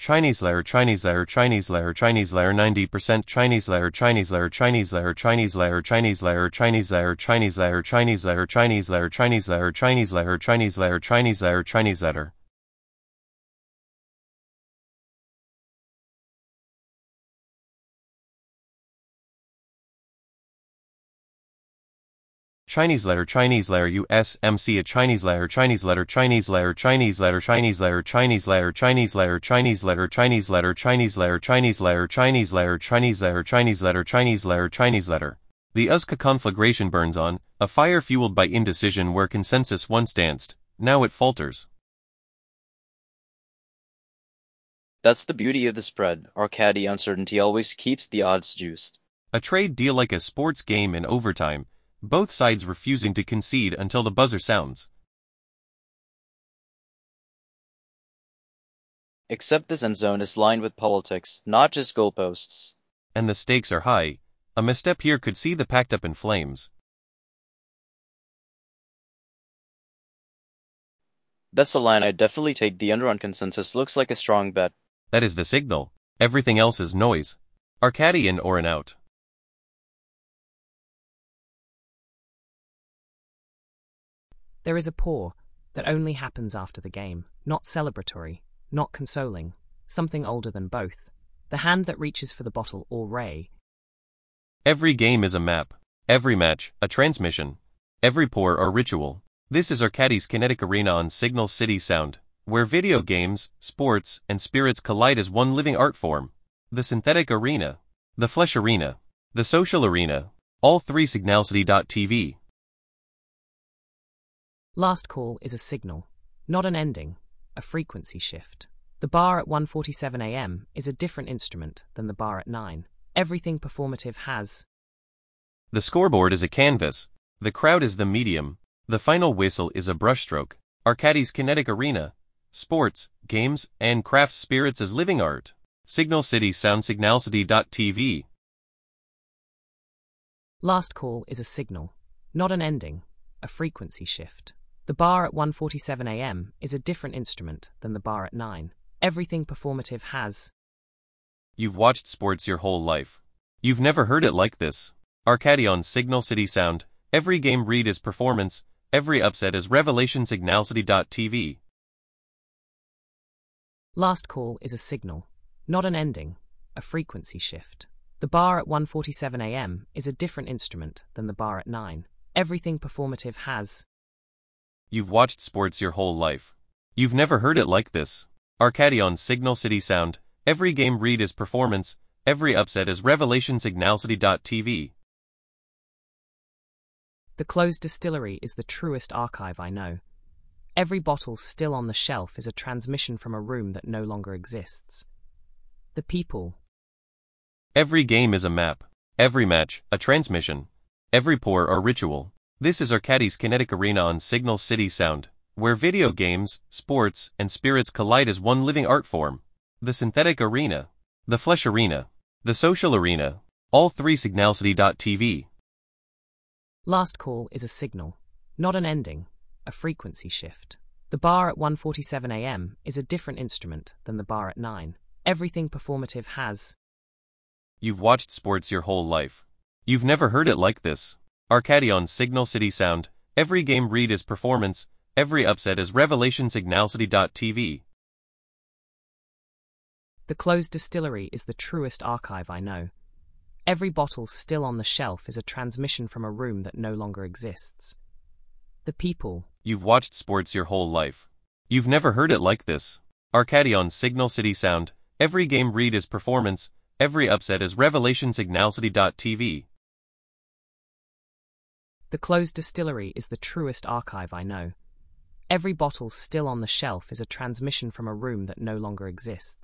Chinese layer, Chinese layer, Chinese layer, Chinese layer, 90% Chinese layer, Chinese layer, Chinese layer, Chinese layer, Chinese layer, Chinese layer, Chinese layer, Chinese layer, Chinese layer, Chinese layer, Chinese layer, Chinese layer, Chinese layer, Chinese letter. Chinese letter, Chinese layer, USMC, a Chinese layer, Chinese letter, Chinese layer, Chinese letter, Chinese layer, Chinese layer, Chinese letter, Chinese letter, Chinese letter, Chinese layer, Chinese layer, Chinese layer, Chinese layer, Chinese letter, Chinese layer, Chinese letter. The USCA conflagration burns on, a fire fueled by indecision where consensus once danced, now it falters. That's the beauty of the spread. Arcadi uncertainty always keeps the odds juiced. A trade deal like a sports game in overtime, both sides refusing to concede until the buzzer sounds. Except this end zone is lined with politics, not just goalposts. And the stakes are high. A misstep here could see the packed up in flames. That's the line I'd definitely take. The under on consensus looks like a strong bet. That is the signal. Everything else is noise. Arcadi in or an out. There is a pour that only happens after the game, not celebratory, not consoling, something older than both. The hand that reaches for the bottle or ray. Every game is a map. Every match, a transmission. Every pour a ritual. This is Arcadi's kinetic arena on Signal City Sound, where video games, sports, and spirits collide as one living art form. The synthetic arena. The flesh arena. The social arena. All three signalcity.tv. Last call is a signal, not an ending, a frequency shift. The bar at 1:47 a.m. is a different instrument than the bar at 9. Everything performative has. The scoreboard is a canvas. The crowd is the medium. The final whistle is a brushstroke. Arcadi's kinetic arena. Sports, games, and craft spirits as living art. Signal City Sound, signalcity.tv. Last call is a signal, not an ending, a frequency shift. The bar at 1:47 a.m. is a different instrument than the bar at 9. Everything performative has. You've watched sports your whole life. You've never heard it like this. Arcadi on Signal City Sound. Every game read is performance. Every upset is revelation. Signalcity.tv. Last call is a signal, not an ending, a frequency shift. The bar at 1:47 a.m. is a different instrument than the bar at 9. Everything performative has. You've watched sports your whole life. You've never heard it like this. Arcadi on Signal City Sound. Every game read is performance. Every upset is revelation. Signalcity.tv. The closed distillery is the truest archive I know. Every bottle still on the shelf is a transmission from a room that no longer exists. The people. Every game is a map. Every match, a transmission. Every pour a ritual. This is Arcadi's kinetic arena on Signal City Sound, where video games, sports, and spirits collide as one living art form. The synthetic arena. The flesh arena. The social arena. All three signalcity.tv. Last call is a signal, not an ending, a frequency shift. The bar at 1:47 a.m. is a different instrument than the bar at 9. Everything performative has. You've watched sports your whole life. You've never heard it like this. Arcadi on Signal City Sound. Every game read is performance. Every upset is revelation. Signalcity.tv. The closed distillery is the truest archive I know. Every bottle still on the shelf is a transmission from a room that no longer exists. The people. You've watched sports your whole life. You've never heard it like this. Arcadi on Signal City Sound. Every game read is performance. Every upset is revelation. Signalcity.tv. The closed distillery is the truest archive I know. Every bottle still on the shelf is a transmission from a room that no longer exists.